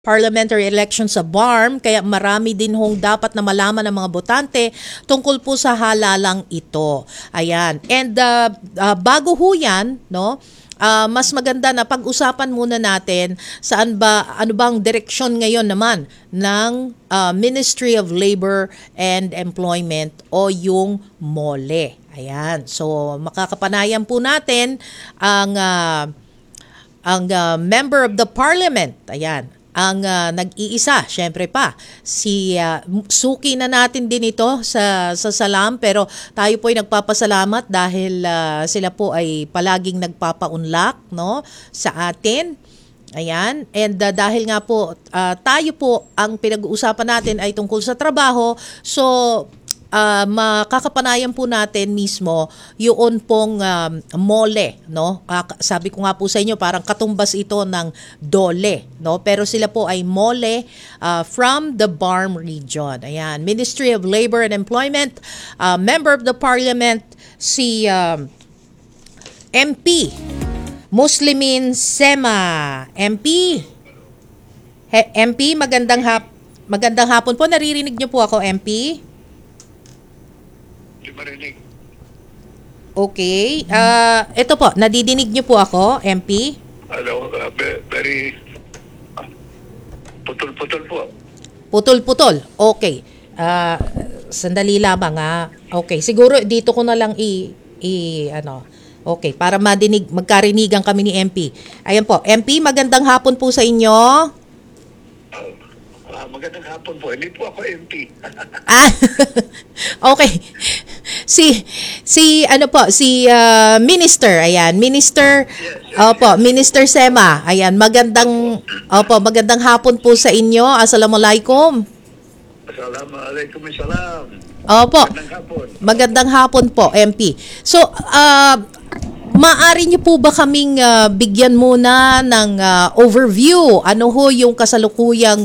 parliamentary election sa BARM, kaya marami din hong dapat na malaman ng mga botante tungkol po sa halalang ito. Ayan. And bago ho yan, no, mas maganda na pag-usapan muna natin ano bang direksyon ngayon naman ng Ministry of Labor and Employment o yung MOLE. Ayan. So makakapanayan po natin ang member of the parliament. Ayan. Ang nag-iisa, syempre pa, si suki na natin din ito sa Salam, pero tayo po ay nagpapasalamat dahil sila po ay palaging nagpapaunlak, no, sa atin. Ayan, and dahil nga po tayo po ang pinag-uusapan natin ay tungkol sa trabaho, so makakapanayan po natin mismo yun pong MOLE, no? Sabi ko nga po sa inyo, parang katumbas ito ng DOLE, no? Pero sila po ay MOLE from the BARM region. Ayan, Ministry of Labor and Employment, Member of the Parliament, si MP Muslimin Sema. MP, MP, magandang hapon po. Naririnig niyo po ako, MP? Di marinig. Okay. Ito po, nadidinig niyo po ako, MP? Hello, very putol-putol po. Putol-putol. Okay. Sandali lamang Okay, siguro dito ko na lang ano. Okay, para magkarinigan kami ni MP. Ayan po, MP, magandang hapon po sa inyo. Magandang hapon po. Hindi po ako MP. Okay. Si Minister, ayan, Minister, opo, Minister Sema, ayan, magandang hapon po sa inyo. Assalamualaikum. Assalamualaikum, salam. Opo. Magandang hapon. Magandang hapon po, MP. So, maaari niyo po ba kaming bigyan muna ng overview? Ano ho yung kasalukuyang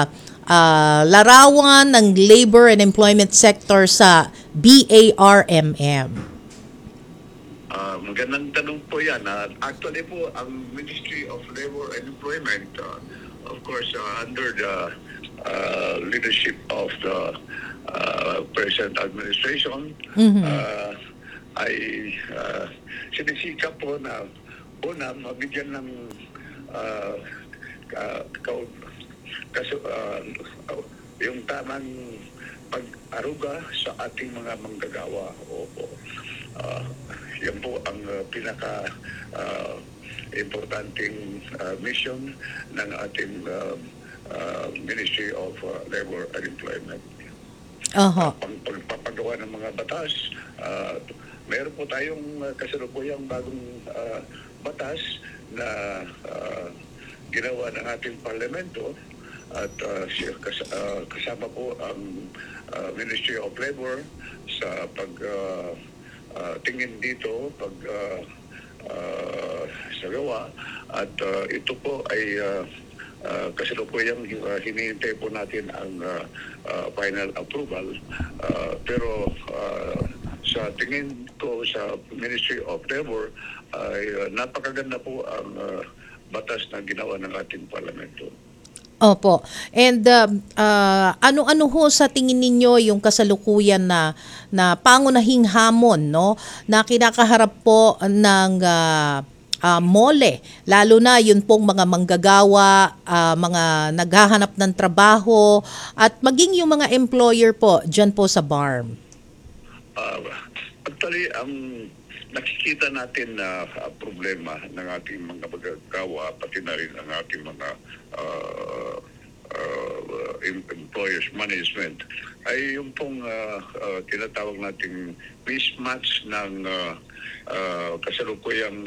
larawan ng labor and employment sector sa BARMM? Magandang tanong po yan. Actually po, ang Ministry of Labor and Employment, of course, under the leadership of the present administration, ay sinisikap po na una mabigyan ng yung tamang pag-aruga sa ating mga manggagawa. Yan po ang pinaka importanteng mission ng ating Ministry of Labor and Employment. Pagpapagawa ng mga batas, meron po tayong kasalukuyang bagong batas na ginawa ng ating parlamento at kasama po ang Ministry of Labor sa tingin dito, sagawa, at ito po ay kasalukuyang hinihintay po natin ang final approval, pero sa tingin ko sa Ministry of Labor ay napakaganda po ang batas na ginawa ng ating parlamento. Opo. And ano-ano ho sa tingin ninyo yung kasalukuyan na pangunahing hamon, no, na kinakaharap po ng MOLE, lalo na yun pong mga manggagawa, mga naghahanap ng trabaho, at maging yung mga employer po dyan po sa BARM? Actually, ang nakikita natin na problema ng ating mga manggagawa, pati na rin ang ating mga employers management, ay yung pong tinatawag nating mismatch ng kasalukuyang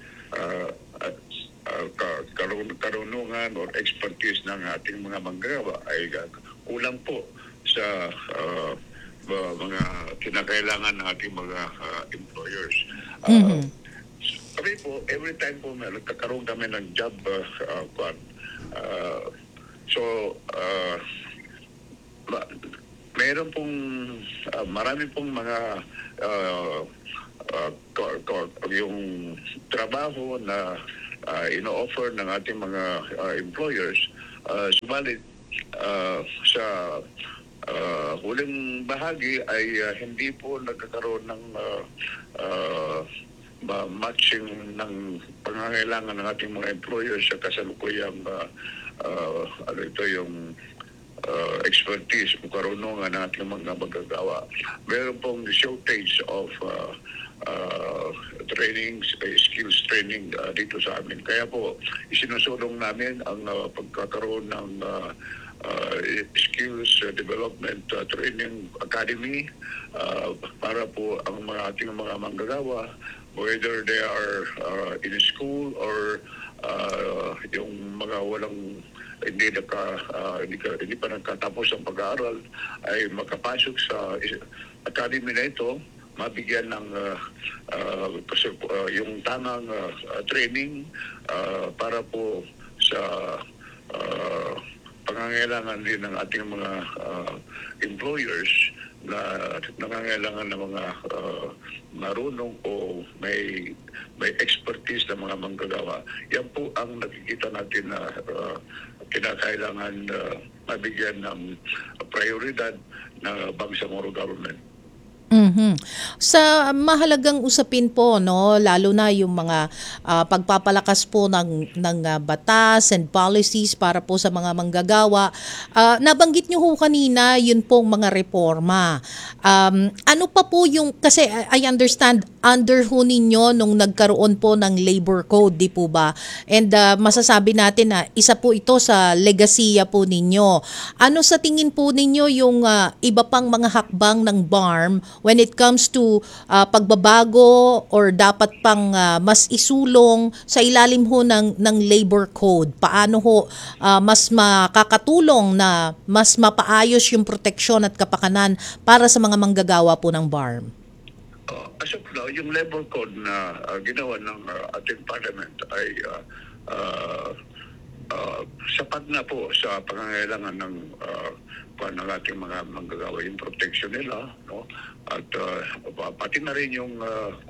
karunungan or expertise ng ating mga manggagawa ay kulang po sa mga kinakailangan ng ating mga employers. Kami po, every time po nagkakaroon kami ng job meron pong marami pong mga yung trabaho na ino-offer ng ating mga employers Subalit, sa huling bahagi ay hindi po nagkakaroon ng matching ng pangangailangan ng ating mga employers sa kasalukuyang yung expertise o karunungan ng ating mga magagawa. Meron pong shortage of trainings, skills training dito sa amin. Kaya po, isinusulong namin ang pagkakaroon ng skills development training academy para po ang mga ating mga manggagawa, whether they are in school or yung mga walang hindi pa nagkatapos ang pag-aaral ay makapasok sa academy na ito, mabigyan ng yung tamang training para po sa pangangailangan din ng ating mga employers na nangangailangan ng mga marunong o may expertise na mga manggagawa. Yan po ang nakikita natin na kinakailangan mabigyan ng prioridad ng Bangsamoro government. Mhm. Sa mahalagang usapin po, no, lalo na yung mga pagpapalakas po ng batas and policies para po sa mga manggagawa. Nabanggit niyo ho kanina yun pong mga reforma. Ano pa po yung, kasi I understand under ho ninyo nung nagkaroon po ng labor code, di po ba? And masasabi natin na isa po ito sa legasiya po ninyo. Ano sa tingin po ninyo yung iba pang mga hakbang ng BARM when it comes to pagbabago or dapat pang mas isulong sa ilalim ho ng labor code? Paano ho mas makakatulong na mas mapaayos yung proteksyon at kapakanan para sa mga manggagawa po ng BARM? As of now, yung labor code na ginawa ng ating parliament ay sapat na po sa pangangailangan ng ating mga manggagawa, yung protection nila, no? At pati na rin yung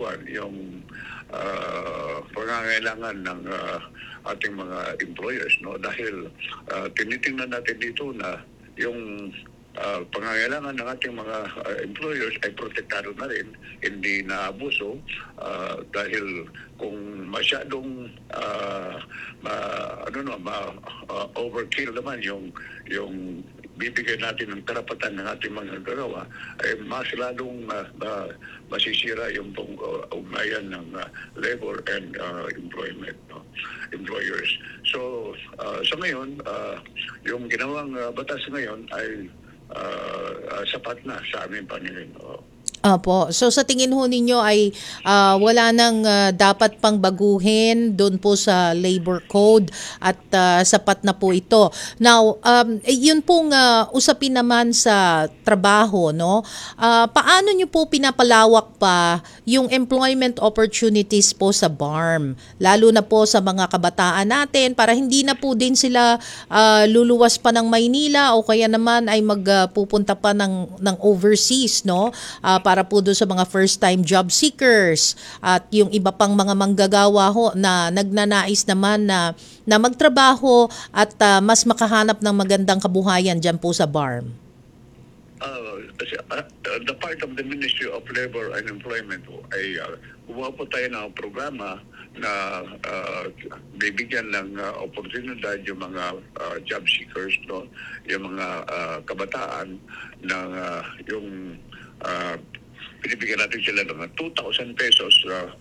pangangailangan ng ating mga employers, no? Dahil tinitingnan natin dito na yung pangangailangan ng ating mga employers ay protektado na rin, hindi naabuso dahil kung masyadong overkill naman yung bibigay natin ng karapatan ng ating mga gagawa, ay mas lalong masisira yung ugnayan ng labor and employment, no? Employers. So sa ngayon, yung ginawang batas ngayon ay sapat na sa aming paningin. Opo. So sa tingin ho ninyo ay wala nang dapat pang baguhin doon po sa labor code at sapat na po ito. Now, yun pong usapin naman sa trabaho, no? Paano nyo po pinapalawak pa yung employment opportunities po sa BARM? Lalo na po sa mga kabataan natin para hindi na po din sila luluwas pa ng Maynila o kaya naman ay magpupunta pa ng overseas, no? Para po doon sa mga first-time job seekers at yung iba pang mga manggagawa ho na nagnanais naman na magtrabaho at mas makahanap ng magandang kabuhayan dyan po sa BARM. The part of the Ministry of Labor and Employment ay gumawa po tayo ng programa na bibigyan ng oportunidad yung mga job seekers, no? Yung mga kabataan na yung pinibigyan natin sila ng 2,000 pesos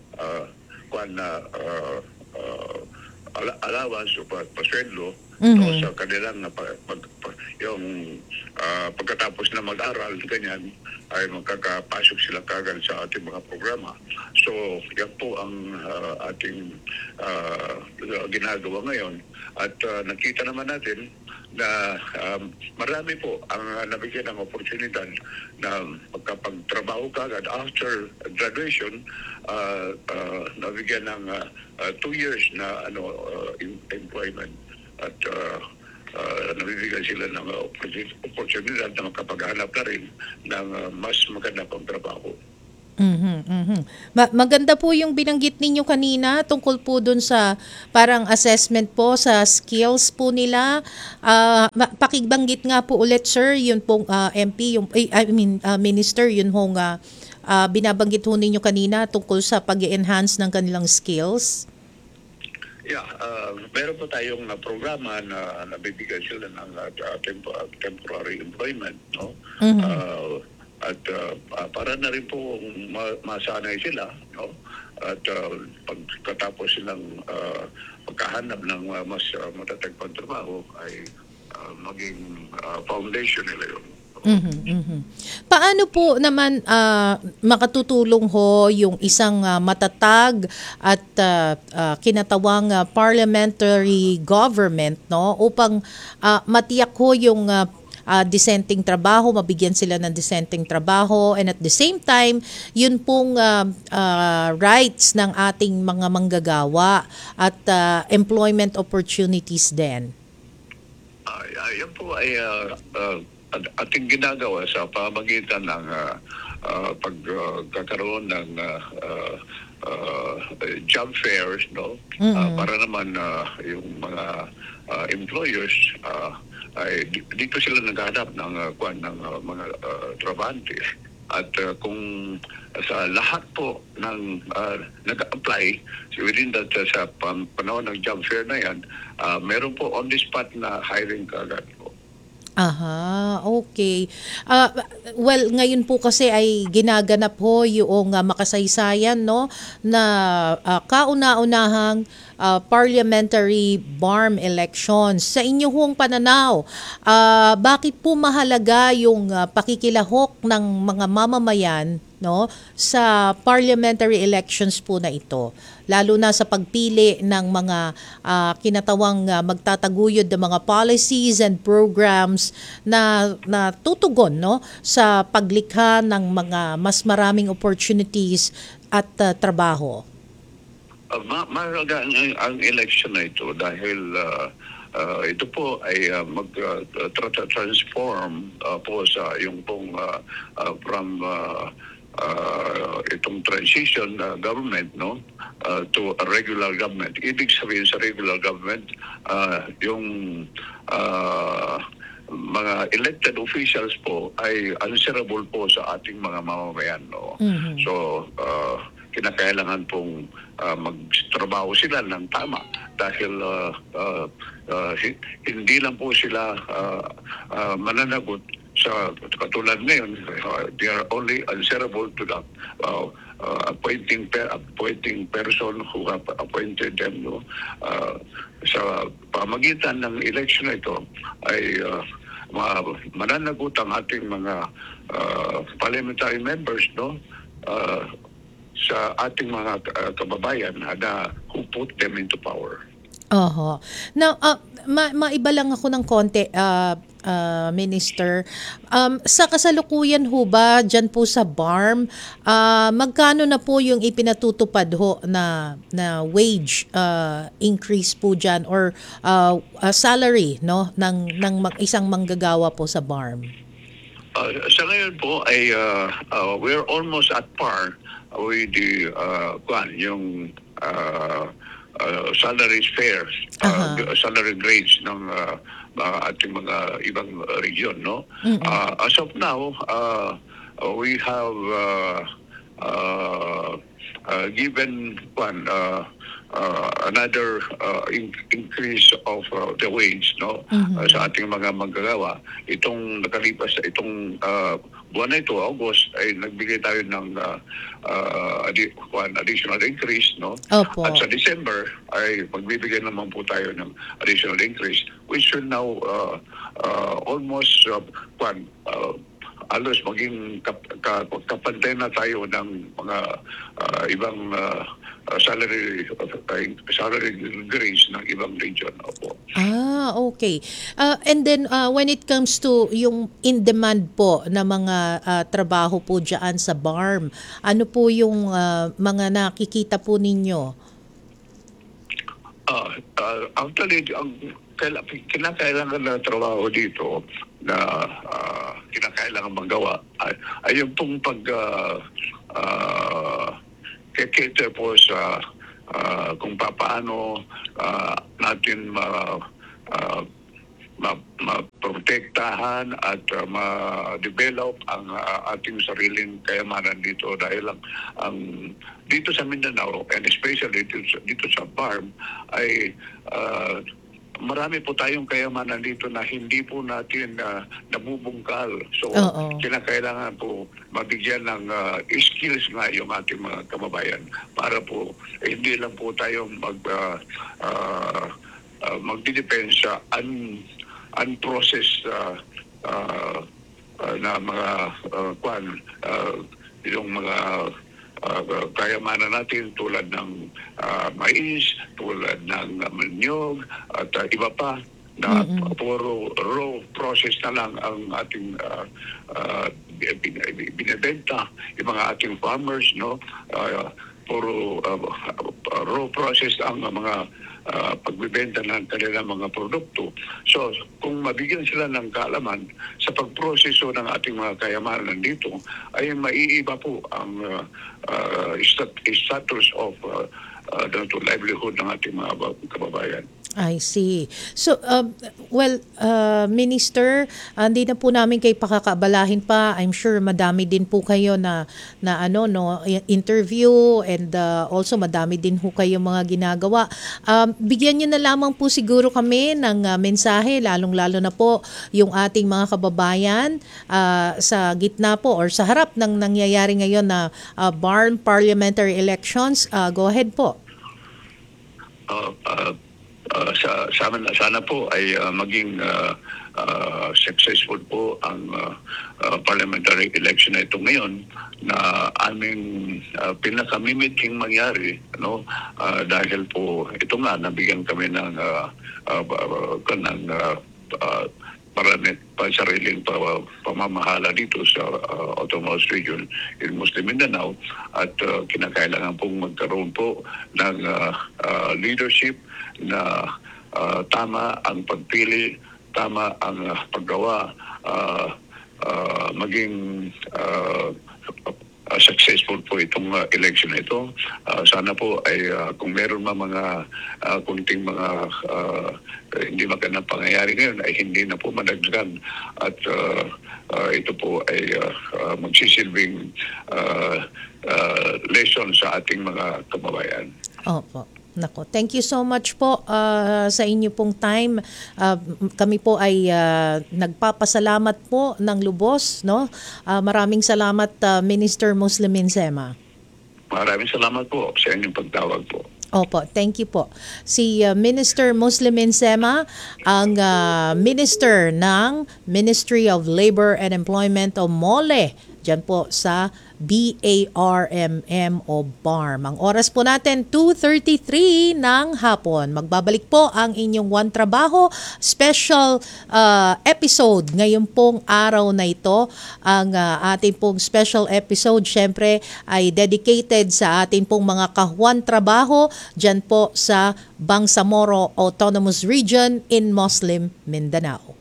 allowance o pasweldo, no, sa kanilang yung pagkatapos na mag-aral, ganyan, ay magkakapasok sila kagad sa ating mga programa. So, yan po ang ating ginagawa ngayon. At nakita naman natin na marami po ang nabigyan ng oportunidad na magkapagtrabaho kagad after graduation, nabigyan ng 2 years na employment at nabibigyan sila ng oportunidad na makapaghanap na rin ng mas maganda pang trabaho. Mhm, mhm. Maganda po yung binanggit ninyo kanina tungkol po dun sa parang assessment po sa skills po nila. Pakibanggit nga po ulit sir, yun pong MP, yung, Minister, yun hong binabanggit ho ninyo kanina tungkol sa pag-enhance ng kanilang skills. Yeah, meron po tayong programa na nabibigyan sila ng temporary employment, no? Para na rin po masanay sila, no? At pagkatapos silang pagkahanap ng mas matatagpang trabaho ay maging foundation nila yun. Mhm, mhm. Paano po naman makatutulong ho yung isang matatag at kinatawang parliamentary government, no, upang matiyak ho yung dissenting trabaho, mabigyan sila ng dissenting trabaho, and at the same time yun pong rights ng ating mga manggagawa at employment opportunities din. Yan po ay ating ginagawa sa pamagitan ng pagkakaroon ng job fairs, no? Para naman yung mga employers ay dito sila naghahanap ng mga trabahante. At kung sa lahat po ng nag-apply within that sa panahon ng job fair na yan, meron po on the spot na hiring kagad po. Aha, okay. Well, ngayon po kasi ay ginaganap ho yung makasaysayan, no, na kauna-unahang parliamentary BARM elections. Sa inyo hong pananaw, bakit po mahalaga yung pakikilahok ng mga mamamayan, no, sa parliamentary elections po na ito, lalo na sa pagpili ng mga kinatawang magtataguyod ng mga policies and programs na tutugon, no, sa paglikha ng mga mas maraming opportunities at trabaho. Mahalaga ang election na ito dahil ito po ay mag-transform po sa yung pong from itong transition government, no, to a regular government. Ibig sabihin sa regular government, yung mga elected officials po ay answerable po sa ating mga mamamayan, no. So kinakailangan pong magtrabaho sila ng tama dahil hindi lang po sila mananagot sa katulad ngayon. They are only answerable to the appointing person who have appointed them, no. Sa pamagitan ng election na ito ay mananagot ang ating mga parliamentary members, no, sa ating mga kababayan na who put them into power. Oho. Now, maiba lang ako ng konti, Minister. Sa kasalukuyan ho ba, dyan po sa BARM, magkano na po yung ipinatutupad ho na wage increase po dyan or salary, no, ng isang manggagawa po sa BARM? Sa ngayon po ay we're almost at par with the yung salary fares, salary grades ng ating mga ibang region, no. As of now, we have given another increase of the wage, no, sa ating mga manggagawa. Itong nakalipas itong buwan na ito, August, ay nagbigay tayo ng additional increase, no. Opo. At sa December ay magbibigay naman po tayo ng additional increase, which should now almost alos maging kapantay na tayo ng mga ibang salary grades ng ibang region. Opo. Okay. And then when it comes to yung in-demand po na mga trabaho po dyan sa BARM, ano po yung mga nakikita po ninyo? Actually, ang kinakailangan na trabaho dito na kinakailangan magawa ay yung pong kikater po sa kung paano natin maprotektahan at ma-develop ang ating sariling kayamanan dito dahil ang dito sa Mindanao and especially dito sa farm ay marami po tayong kayamanan dito na hindi po natin nabubungkal. So, Oo. kinakailangan po mabigyan ng skills nga yung ating mga kababayan para po hindi lang po tayong magdidepensa unprocessed na mga yung mga kayamanan natin tulad ng mais, tulad ng maniyog at iba pa na puro raw process na lang ang ating binebenta yung mga ating farmers, no? Puro raw process ang mga pagbebenta ng kanilang mga produkto. So, kung mabigyan sila ng kaalaman sa pagproseso ng ating mga kayamanan dito, ay maiiba po ang status of livelihood ng ating mga kababayan. I see. So, Minister, hindi na po namin kayo pakakabalahin pa. I'm sure madami din po kayo na interview and also madami din po kayo mga ginagawa. Bigyan niyo na lamang po siguro kami ng mensahe, lalong-lalo na po yung ating mga kababayan sa gitna po or sa harap ng nangyayari ngayon na BARM parliamentary elections. Go ahead po. Sana po ay maging successful po ang parliamentary election na ito ngayon na aming pinakamimiting mangyari, no? Dahil po ito nga nabigyan kami ng sariling pamamahala dito sa Autonomous Region in Muslim Mindanao at kinakailangan pong magkaroon po ng leadership na tama ang pagpili, tama ang paggawa, maging successful po itong election na ito. Sana po ay kung meron mga kunting mga hindi magandang pangyayari ngayon ay hindi na po madagdagan at ito po ay magsisilbing lesson sa ating mga kababayan. Opo. Nako, thank you so much po sa inyo pong time. Kami po ay nagpapasalamat po ng lubos, no? Maraming salamat Minister Muslimin Sema. Maraming salamat po sa inyong pagtawag po. Opo, thank you po. Si Minister Muslimin Sema, ang Minister ng Ministry of Labor and Employment o MOLE, dyan po sa BARMM o BARM. Ang oras po natin, 2:33 ng hapon. Magbabalik po ang inyong One Trabaho special episode ngayon pong araw na ito. Ang ating pong special episode, syempre, ay dedicated sa ating pong mga kahuan trabaho dyan po sa Bangsamoro Autonomous Region in Muslim Mindanao.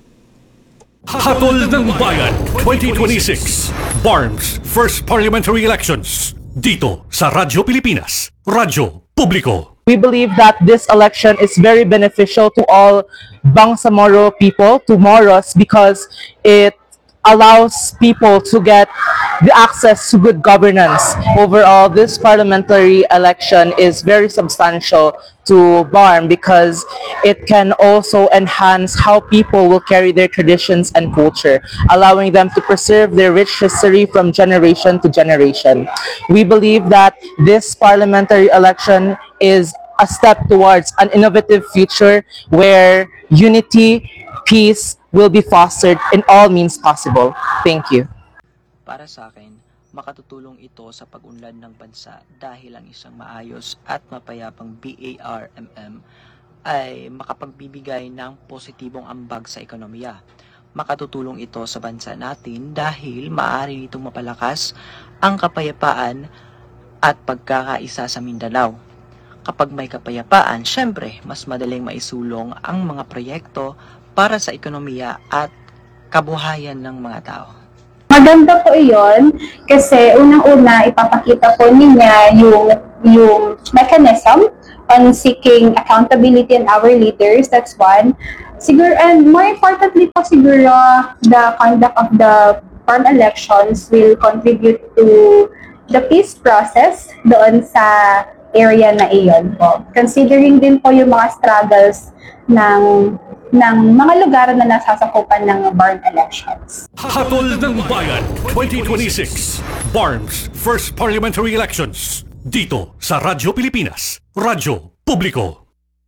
Hatol ng Bayan 2026 BARM's First Parliamentary Elections dito sa Radyo Pilipinas, Radyo Publiko. We believe that this election is very beneficial to all Bangsamoro people, to Moros, because it allows people to get the access to good governance. Overall, this parliamentary election is very substantial to BARM because it can also enhance how people will carry their traditions and culture, allowing them to preserve their rich history from generation to generation. We believe that this parliamentary election is a step towards an innovative future where unity, peace will be fostered in all means possible. Thank you. Para sa akin, makatutulong ito sa pag-unlad ng bansa dahil ang isang maayos at mapayapang BARMM ay makapagbibigay ng positibong ambag sa ekonomiya. Makatutulong ito sa bansa natin dahil maaari nitong mapalakas ang kapayapaan at pagkakaisa sa Mindanao. Kapag may kapayapaan, syempre, mas madaling maisulong ang mga proyekto para sa ekonomiya at kabuhayan ng mga tao. Maganda po iyon kasi unang-una ipapakita po niya yung mechanism on seeking accountability in our leaders. That's one. Siguro, and more importantly po siguro, the conduct of the farm elections will contribute to the peace process doon sa area na iyon po. Considering din po yung mga struggles ng mga lugar na nasasakupan ng barn elections. Hatol ng Bayan 2026 BARMS First Parliamentary Elections dito sa Radyo Pilipinas, Radyo Publiko.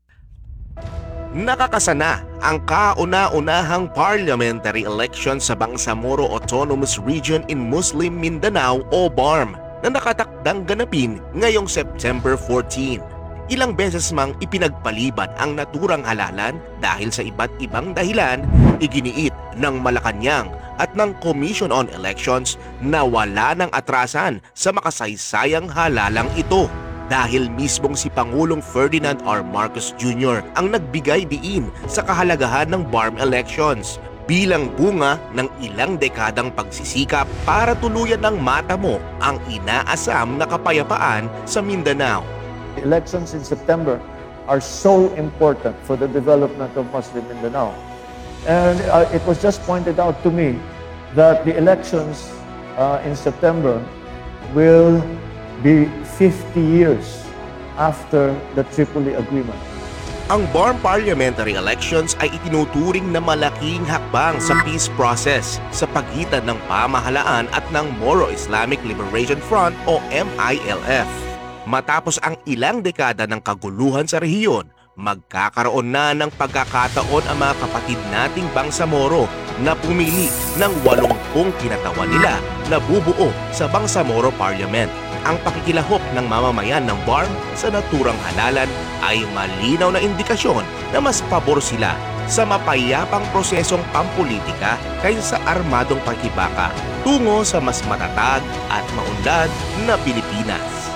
Nakakasana ang kauna-unahang parliamentary election sa Bangsamoro Autonomous Region in Muslim Mindanao o BARM na nakatakdang ganapin ngayong September 14. Ilang beses mang ipinagpaliban ang naturang halalan dahil sa iba't ibang dahilan, iginiit ng Malacanang at ng Commission on Elections na wala ng atrasan sa makasaysayang halalang ito. Dahil mismong si Pangulong Ferdinand R. Marcos Jr. ang nagbigay diin sa kahalagahan ng BARM elections bilang bunga ng ilang dekadang pagsisikap para tuluyan ng matamo ang inaasam na kapayapaan sa Mindanao. The elections in September are so important for the development of Muslim Mindanao. And it was just pointed out to me that the elections in September will be 50 years after the Tripoli Agreement. Ang BARM parliamentary elections ay itinuturing na malaking hakbang sa peace process sa pagitan ng pamahalaan at ng Moro Islamic Liberation Front o MILF. Matapos ang ilang dekada ng kaguluhan sa rehiyon, magkakaroon na ng pagkakataon ang mga kapatid nating Bangsamoro na pumili ng 80 kinatawan nila na bubuo sa Bangsamoro Parliament. Ang pakikilahok ng mamamayan ng BARM sa naturang halalan ay malinaw na indikasyon na mas pabor sila sa mapayapang prosesong pampolitika kaysa sa armadong pakibaka tungo sa mas matatag at maunlad na Pilipinas.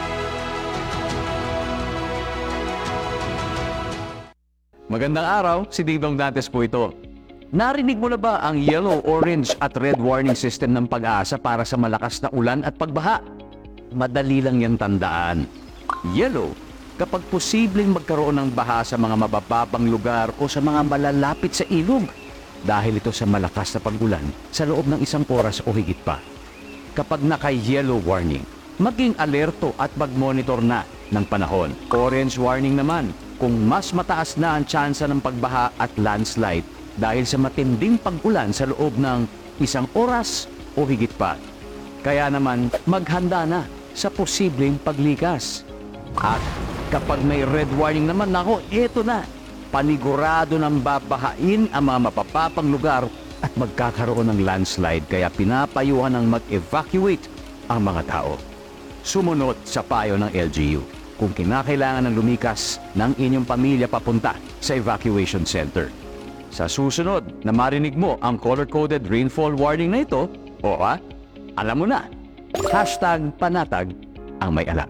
Magandang araw, si Dingdong Dantes po ito. Narinig mo na ba ang yellow, orange at red warning system ng Pag-asa para sa malakas na ulan at pagbaha? Madali lang yan tandaan. Yellow, kapag posibleng magkaroon ng baha sa mga mabababang lugar o sa mga malalapit sa ilog. Dahil ito sa malakas na pag-ulan sa loob ng 1 oras o higit pa. Kapag naka-yellow warning, maging alerto at mag-monitor na ng panahon. Orange warning naman, kung mas mataas na ang tsansa ng pagbaha at landslide dahil sa matinding pag-ulan sa loob ng 1 oras o higit pa. Kaya naman, maghanda na sa posibleng paglikas. At kapag may red warning naman, nako, eto na. Panigurado ng babahain ang mga mapapapang lugar at magkakaroon ng landslide kaya pinapayuhan ng mag-evacuate ang mga tao. Sumunod sa payo ng LGU kung kinakailangan ng lumikas ng inyong pamilya papunta sa evacuation center. Sa susunod na marinig mo ang color-coded rainfall warning na ito, alam mo na, #panatag ang may alam.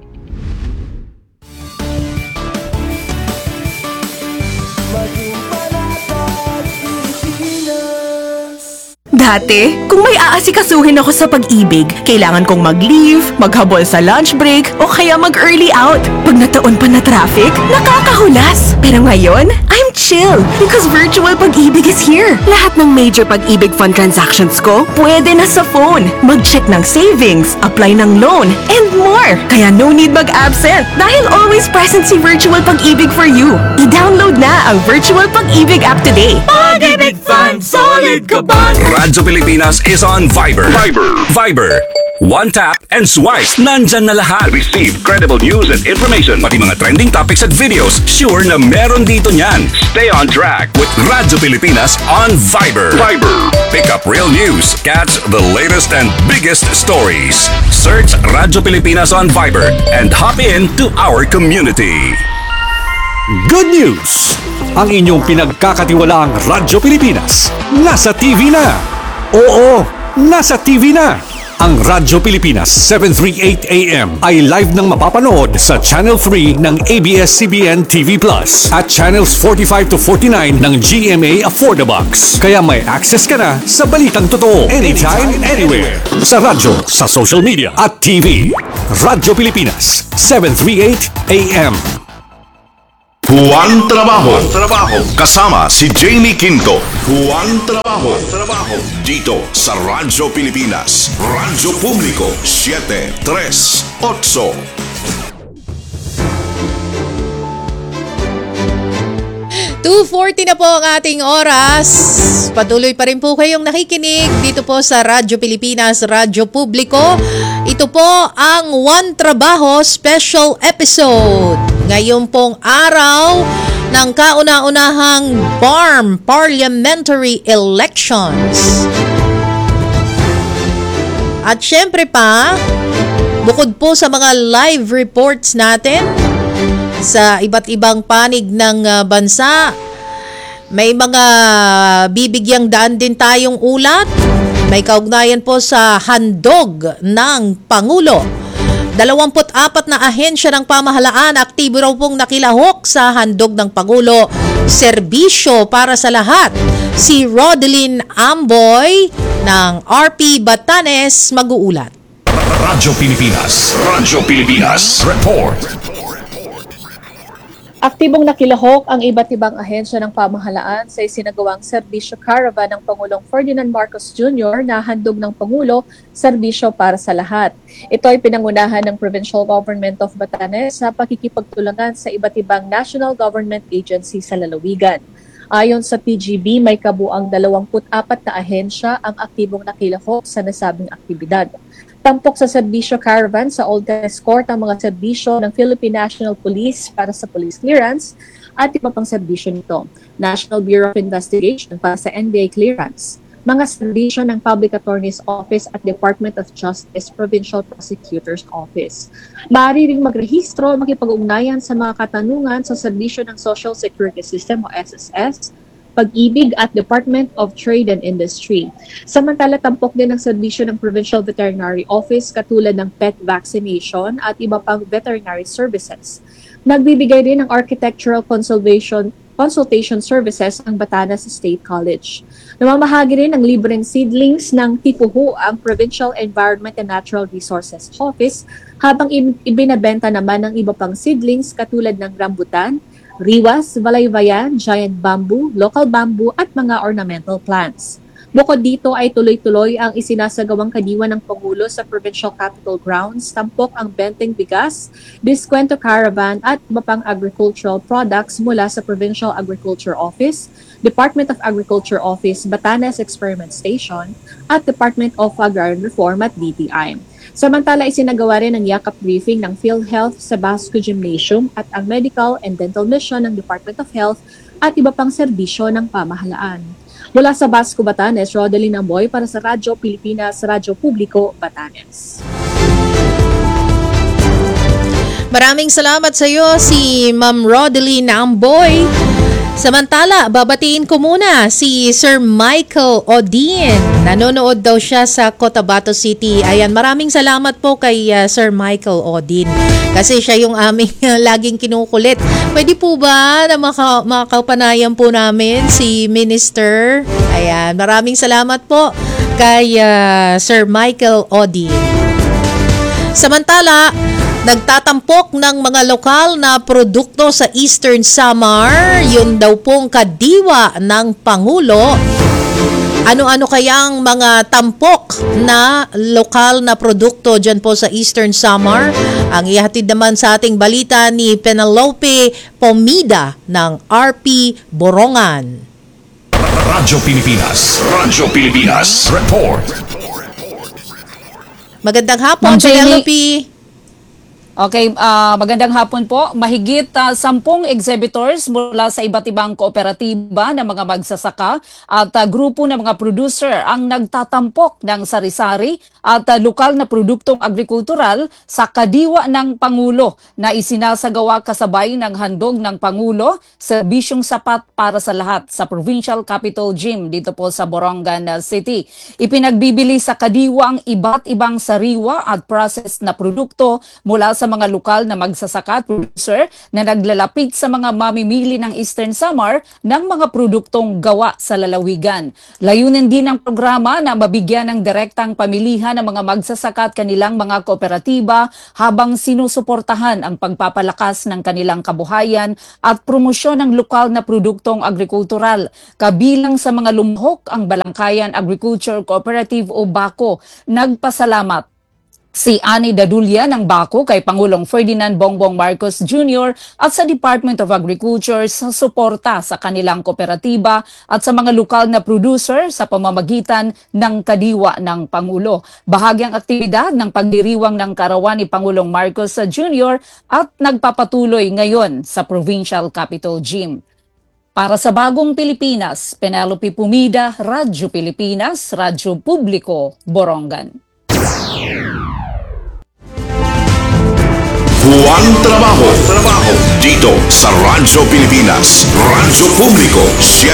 Dati, kung may aasikasuhin ako sa pag-ibig, kailangan kong mag-leave, maghabol sa lunch break, o kaya mag-early out. Pag nataon pa na traffic, nakakahulas. Pero ngayon, I'm chill because virtual pag-ibig is here. Lahat ng major pag-ibig fund transactions ko, pwede na sa phone. Mag-check ng savings, apply ng loan, and more. Kaya no need mag-absent dahil always present si Virtual Pag-ibig for you. I-download na ang Virtual Pag-ibig app today. Pag-ibig Fund, solid ka ba? Radyo Pilipinas is on Viber. Viber. One tap and swipe. Nandyan na lahat. Receive credible news and information. Pati mga trending topics at videos. Sure na meron dito niyan. Stay on track with Radyo Pilipinas on Viber. Pick up real news. Catch the latest and biggest stories. Search Radyo Pilipinas on Viber and hop in to our community. Good news! Ang inyong pinagkakatiwalaang Radyo Pilipinas nasa TV na. Oo, nasa TV na. Ang Radyo Pilipinas 738 AM ay live nang mapapanood sa Channel 3 ng ABS-CBN TV Plus at Channels 45 to 49 ng GMA Affordabox. Kaya may access ka na sa balitang totoo anytime, anywhere. Sa radyo, sa social media at TV. Radyo Pilipinas 738 AM. Juan Trabajo. Kasama si Jamie Quinto. Juan Trabajo. Dito sa Radyo Pilipinas. Radyo Publiko 738. 2:40 na po ang ating oras. Patuloy pa rin po kayong nakikinig dito po sa Radyo Pilipinas, Radyo Publiko. Ito po ang One Trabaho Special Episode. Ngayon pong araw ng kauna-unahang BARM Parliamentary Elections. At syempre pa, bukod po sa mga live reports natin sa iba't ibang panig ng bansa, may mga bibigyang daan din tayong ulat. May kaugnayan po sa handog ng Pangulo. 24 na ahensya ng pamahalaan aktibo raw pong nakilahok sa handog ng Pangulo. Serbisyo para sa lahat. Si Rodeline Amboy ng RP Batanes mag-uulat. Radyo Pilipinas. Report. Aktibong nakilahok ang iba't ibang ahensya ng pamahalaan sa isinagawang serbisyo caravan ng Pangulong Ferdinand Marcos Jr. na handog ng Pangulo, serbisyo para sa lahat. Ito ay pinangunahan ng Provincial Government of Batanes sa pakikipagtulungan sa iba't ibang national government agency sa lalawigan. Ayon sa PGB, may kabuang 24 na ahensya ang aktibong nakilahok sa nasabing aktibidad. Tampok sa serbisyo caravan sa Old Tennis Court ang mga serbisyo ng Philippine National Police para sa police clearance at iba pang serbisyo nito. National Bureau of Investigation para sa NBI clearance, mga serbisyo ng Public Attorney's Office at Department of Justice Provincial Prosecutor's Office. Maaari ring magrehistro o makipag-ugnayan sa mga katanungan sa serbisyo ng Social Security System o SSS, Pag-ibig at Department of Trade and Industry. Samantala, tampok din ang serbisyo ng Provincial Veterinary Office katulad ng pet vaccination at iba pang veterinary services. Nagbibigay din ng architectural consultation services ang Batanes State College. Namamahagi rin ng libreng seedlings ng Tipuho ang Provincial Environment and Natural Resources Office habang ibinabenta naman ng iba pang seedlings katulad ng rambutan, riwas, balaybayan, giant bamboo, local bamboo at mga ornamental plants. Bukod dito ay tuloy-tuloy ang isinasagawang kadiwa ng Pangulo sa Provincial Capitol Grounds, tampok ang benteng bigas, diskwento caravan at iba pang agricultural products mula sa Provincial Agriculture Office, Department of Agriculture Office, Batanes Experiment Station at Department of Agrarian Reform at DTI. Samantala, isinagawa rin ang yakap briefing ng PhilHealth sa Basco Gymnasium at ang Medical and Dental Mission ng Department of Health at iba pang serbisyo ng pamahalaan. Mula sa Basco, Batanes, Rodeline Amboy para sa Radyo Pilipinas, Radyo Publiko, Batanes. Maraming salamat sa iyo, si Ma'am Rodeline Amboy. Samantala, babatiin ko muna si Sir Michael Odin. Nanonood daw siya sa Cotabato City. Ayan, maraming salamat po kay Sir Michael Odin. Kasi siya yung aming laging kinukulit. Pwede po ba na makapanayan po namin si Minister? Ayan, maraming salamat po kay Sir Michael Odin. Samantala, nagtatampok ng mga lokal na produkto sa Eastern Samar, yun daw pong kadiwa ng Pangulo. Ano-ano kayang mga tampok na lokal na produkto dyan po sa Eastern Samar? Ang ihatid naman sa ating balita ni Penelope Pomida ng RP Borongan. Radyo Pilipinas. Report. Magandang hapon, Ma'am Jamie. Penelope. Okay, magandang hapon po. Mahigit 10 exhibitors mula sa iba't ibang kooperatiba ng mga magsasaka at grupo ng mga producer ang nagtatampok ng sari-sari at lokal na produktong agrikultural sa kadiwa ng Pangulo na isinasagawa kasabay ng handog ng Pangulo, serbisyong sapat para sa lahat sa Provincial Capital Gym dito po sa Borongan City. Ipinagbibili sa kadiwa ang iba't ibang sariwa at processed na produkto mula sa mga lokal na magsasaka at producer na naglalapit sa mga mamimili ng Eastern Samar ng mga produktong gawa sa lalawigan. Layunin din ng programa na mabigyan ng direktang pamilihan ng mga magsasaka at kanilang mga kooperatiba habang sinusuportahan ang pagpapalakas ng kanilang kabuhayan at promosyon ng lokal na produktong agrikultural. Kabilang sa mga lumhok ang Balangkayan Agriculture Cooperative o BACO. Nagpasalamat si Ani Dadulia ng BACO kay Pangulong Ferdinand Bongbong Marcos Jr. at sa Department of Agriculture sa suporta sa kanilang kooperatiba at sa mga lokal na producer sa pamamagitan ng kadiwa ng Pangulo. Bahagyang aktibidad ng pagdiriwang ng karawan ni Pangulong Marcos Jr. at nagpapatuloy ngayon sa Provincial Capital Gym. Para sa Bagong Pilipinas, Penelope Pumida, Radyo Pilipinas, Radyo Publiko, Borongan. Buwang trabaho dito sa Radyo Pilipinas, Radyo Publiko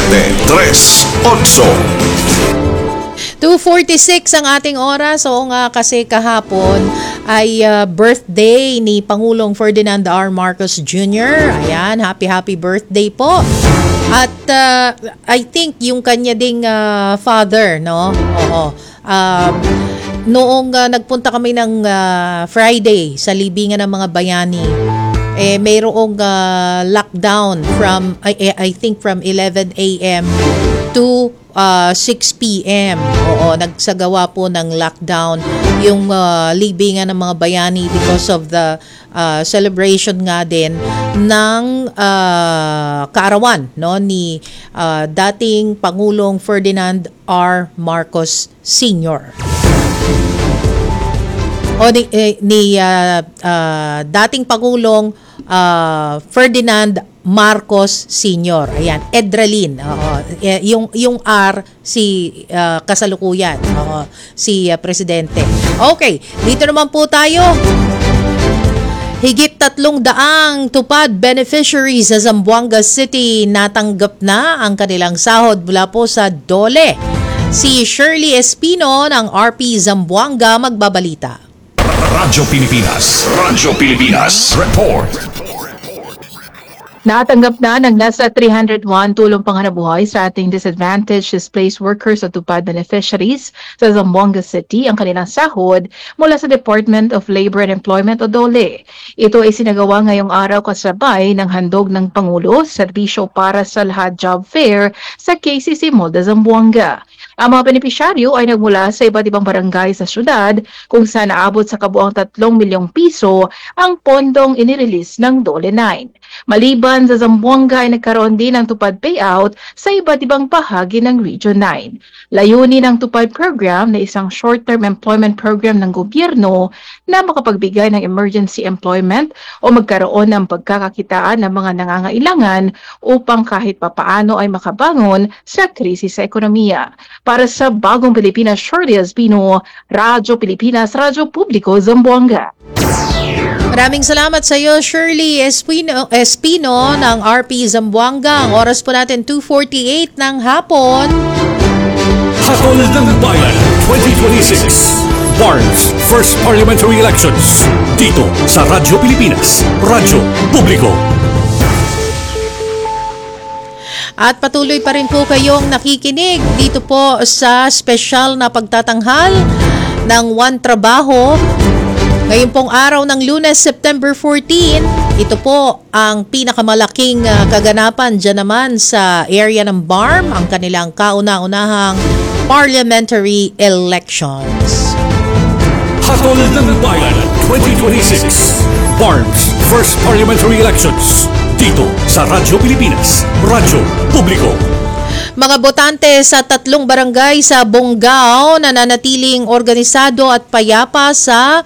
738. 2:46 ang ating oras. Oo nga, kasi kahapon ay birthday ni Pangulong Ferdinand R. Marcos Jr. Ayan, happy birthday po. At I think yung kanya ding father, no? Oo. Noong nagpunta kami ng Friday sa libingan ng mga bayani, mayroong lockdown from I think from 11 a.m. to 6 p.m. Oo, nagsagawa po ng lockdown yung libingan ng mga bayani because of the celebration nga din ng kaarawan, no, ni dating Pangulong Ferdinand R. Marcos Sr. O ni dating Pangulong Ferdinand Marcos Sr. Ayan, Edralin. Yung R si kasalukuyan, si presidente. Okay, dito naman po tayo. Higit 300 tupad beneficiaries sa Zamboanga City natanggap na ang kanilang sahod mula po sa DOLE. Si Shirley Espino ng RP Zamboanga magbabalita. Radyo Pilipinas, report. Natanggap na ng nasa 301 tulong panghanapbuhay sa ating disadvantaged displaced workers at tupad beneficiaries sa Zamboanga City ang kanilang sahod mula sa Department of Labor and Employment o DOLE. Ito ay sinagawa ngayong araw kasabay ng handog ng Pangulo, serbisyo para sa lahat job fair sa KCC Molde Zamboanga. Ang mga benepisyaryo ay nagmula sa iba't ibang barangay sa syudad kung saan naabot sa kabuang 3 milyong piso ang pondong inirelease ng DOLE 9. Maliban sa Zamboanga ay nagkaroon din ng tupad payout sa iba't ibang bahagi ng Region 9. Layunin ng tupad program na isang short-term employment program ng gobyerno na makapagbigay ng emergency employment o magkaroon ng pagkakakitaan ng mga nangangailangan upang kahit papaano ay makabangon sa krisis sa ekonomiya. Para sa Bagong Pilipinas, Shirley Espino, Radyo Pilipinas, Radyo Publiko, Zamboanga. Maraming salamat sa iyo, Shirley Espino ng RP Zamboanga. Ang oras po natin 2:48 ng hapon. Hatol ng Bayan 2026. Barnes First Parliamentary Elections. Dito sa Radyo Pilipinas, Radyo Publiko. At patuloy pa rin po kayong nakikinig dito po sa special na pagtatanghal ng One Trabaho. Ngayon pong araw ng Lunes, September 14, ito po ang pinakamalaking kaganapan dyan naman sa area ng BARM, ang kanilang kauna-unahang parliamentary elections. Hatol ng Bayan 2026. Barnes First Parliamentary Elections. Dito sa Radyo Pilipinas, Radyo Publiko. Mga botante sa 3 barangay sa Bungaw nananatiling organisado at payapa sa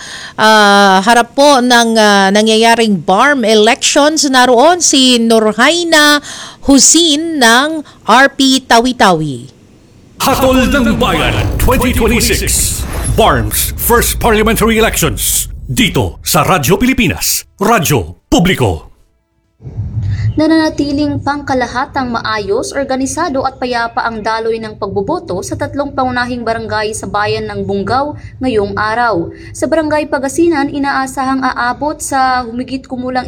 harap po ng nangyayaring BARM elections. Naroon si Nurhaina Husin ng RP Tawi-Tawi. Hatol ng Bayan 2026 BARM's First Parliamentary Elections dito sa Radyo Pilipinas, Radyo Publiko. Nananatiling pangkalahatang maayos, organisado at payapa ang daloy ng pagboboto sa 3 pangunahing barangay sa bayan ng Bungaw ngayong araw. Sa barangay Pagasinan, inaasahang aabot sa humigit kumulang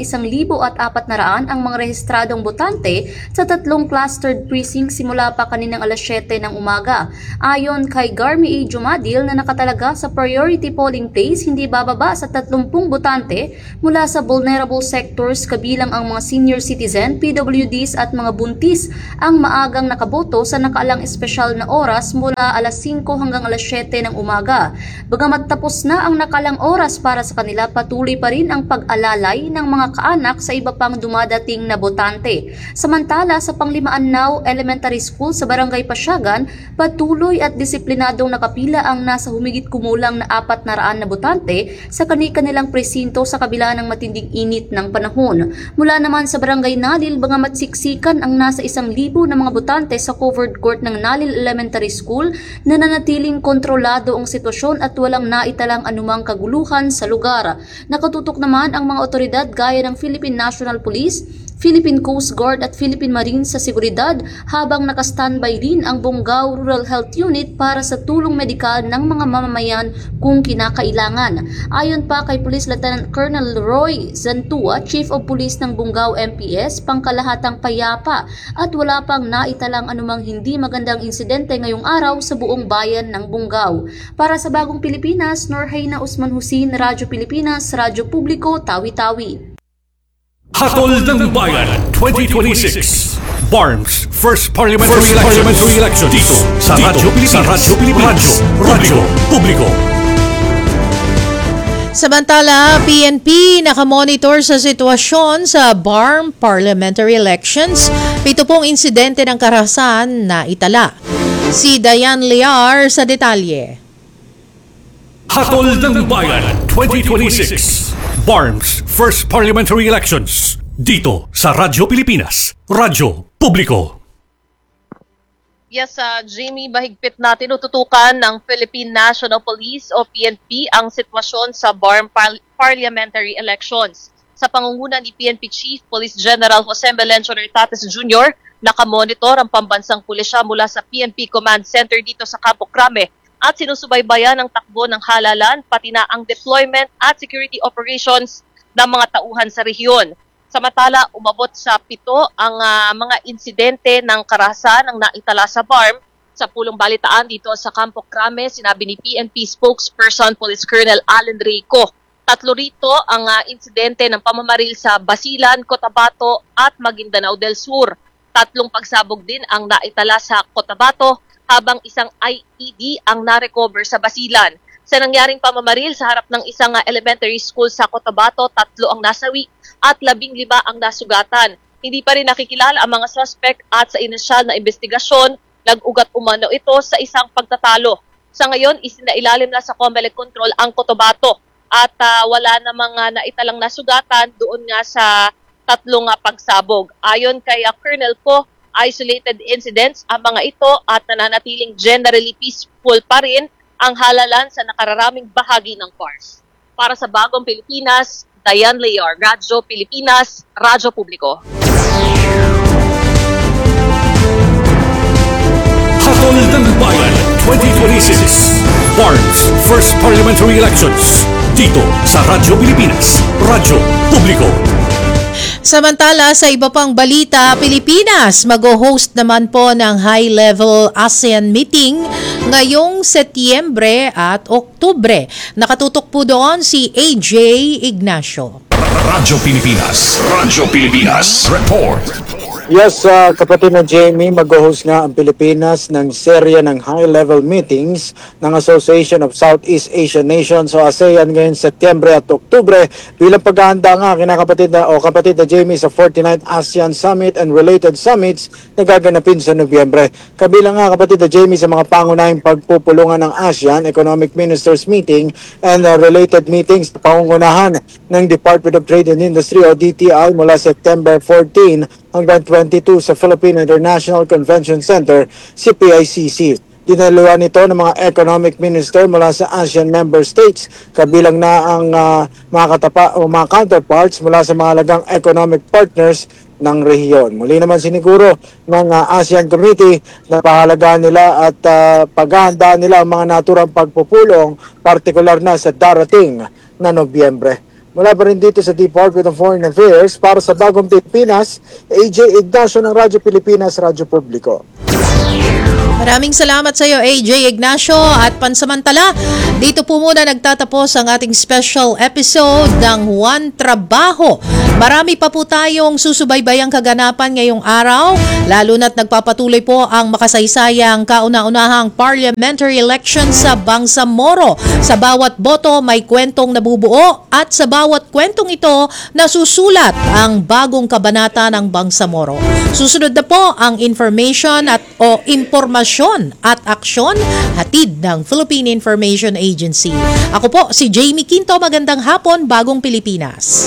1,400 ang mga rehistradong botante sa 3 clustered precincts simula pa kaninang alas 7 ng umaga. Ayon kay Garmy A. Jumadil na nakatalaga sa priority polling place, hindi bababa sa 30 botante mula sa vulnerable sectors kabilang ang mga senior citizens, PWDs at mga buntis ang maagang nakaboto sa nakaalang espesyal na oras mula alas 5 hanggang alas 7 ng umaga. Bagamat tapos na ang nakalang oras para sa kanila, patuloy pa rin ang pag-alalay ng mga kaanak sa iba pang dumadating na botante. Samantala, sa Panglimaan Elementary School sa Barangay Pasyagan, patuloy at disiplinadong nakapila ang nasa humigit kumulang na 400 na botante sa kani-kanilang presinto sa kabila ng matinding init ng panahon. Mula naman sa Barangay Nalil, bagamat siksikan ang nasa 1,000 na mga botante sa covered court ng Nalil Elementary School, nananatiling kontrolado ang sitwasyon at walang naitalang anumang kaguluhan sa lugar. Nakatutok naman ang mga otoridad gaya ng Philippine National Police, Philippine Coast Guard at Philippine Marines sa seguridad, habang nakastandby rin ang Bungaw Rural Health Unit para sa tulong medikal ng mga mamamayan kung kinakailangan. Ayon pa kay Police Lieutenant Colonel Roy Zantua, Chief of Police ng Bungaw MPS, pangkalahatang payapa at wala pang naitalang anumang hindi magandang insidente ngayong araw sa buong bayan ng Bungaw. Para sa Bagong Pilipinas, Nurhaina Usman Husin, Radyo Pilipinas, Radyo Publiko, Tawi-Tawi. Hatol ng Bayan 2026 BARM's First Parliamentary Elections dito sa Radyo Pilipinas, Radyo Publiko. Samantala, PNP nakamonitor sa sitwasyon sa BARM Parliamentary Elections. 7 pong insidente ng karahasan na itala. Si Dayan Liar sa detalye. Hatol ng Bayan 2026 BARM's First Parliamentary Elections dito sa Radyo Pilipinas, Radyo Publiko. Yes, Jamie, mahigpit na tinututukan ng Philippine National Police o PNP ang sitwasyon sa BARM Parliamentary Elections. Sa pangunguna ni PNP Chief Police General Jose Melencio Tates Jr., nakamonitor ang pambansang pulisya mula sa PNP Command Center dito sa Campo Crame at sinusubaybayan ang takbo ng halalan pati na ang deployment at security operations ng mga tauhan sa rehiyon. Samantala, umabot sa 7 ang mga insidente ng karahasan ang naitala sa BARM. Sa pulong balitaan dito sa Campo Crame, sinabi ni PNP spokesperson Police Colonel Allen Rico, 3 rito ang insidente ng pamamaril sa Basilan, Cotabato at Maguindanao del Sur. 3 pagsabog din ang naitala sa Cotabato, habang isang IED ang na-recover sa Basilan. Sa nangyaring pamamaril sa harap ng isang elementary school sa Cotabato, 3 ang nasawi at 15 ang nasugatan. Hindi pa rin nakikilala ang mga suspect at sa inisyal na investigasyon, nag-ugat umano ito sa isang pagtatalo. Sa ngayon, isinailalim na sa COMELEC control ang Cotabato at wala namang naitalang nasugatan doon nga sa 3 pagsabog. Ayon kay Colonel Po, isolated incidents ang mga ito at nananatiling generally peaceful pa rin ang halalan sa nakararaming bahagi ng FARS. Para sa Bagong Pilipinas, Dayan Liar, Radyo Pilipinas, Radyo Publiko. Hatol ng Bayan 2026 BARM's First Parliamentary Elections dito sa Radyo Pilipinas, Radyo Publiko. Samantala, sa iba pang balita, Pilipinas mag-host naman po ng high-level ASEAN meeting ngayong Setyembre at Oktubre. Nakatutok po doon si AJ Ignacio. Radyo Pilipinas, Report. Yes, kapatid na Jamie, mag-host nga ang Pilipinas ng serya ng high-level meetings ng Association of Southeast Asian Nations o ASEAN ngayon Setyembre at Oktubre bilang paghahanda nga kapatid na Jamie sa 49th ASEAN Summit and related summits na gaganapin sa Nobyembre. Kabilang nga kapatid na Jamie sa mga pangunahing pagpupulungan ng ASEAN Economic Ministers Meeting and related meetings sa pangungunahan ng Department of Trade and Industry o DTI mula September 14 hanggang 22 sa Philippine International Convention Center, CPICC. Dinaluhan nito ng mga economic minister mula sa ASEAN member states, kabilang na ang mga counterparts mula sa mahalagang economic partners ng rehiyon. Muli naman siniguro ng ASEAN Committee na pahalagaan nila at paghahandaan nila ang mga naturang pagpupulong, partikular na sa darating na Nobyembre. Mula pa rin dito sa Department of Foreign Affairs, para sa Bagong Pilipinas, AJ Ignacio ng Radyo Pilipinas, Radyo Publiko. Maraming salamat sa iyo, AJ Ignacio. At pansamantala, dito po muna nagtatapos ang ating special episode ng Juan Trabajo. Marami pa po tayong susubaybayang kaganapan ngayong araw, lalo na't nagpapatuloy po ang makasaysayang kauna-unahang parliamentary election sa Bangsamoro. Sa bawat boto may kwentong nabubuo at sa bawat kwentong ito nasusulat ang bagong kabanata ng Bangsamoro. Susunod na po ang information o impormasyon at aksyon hatid ng Philippine Information Agency. Ako po si Jamie Quinto, magandang hapon, Bagong Pilipinas.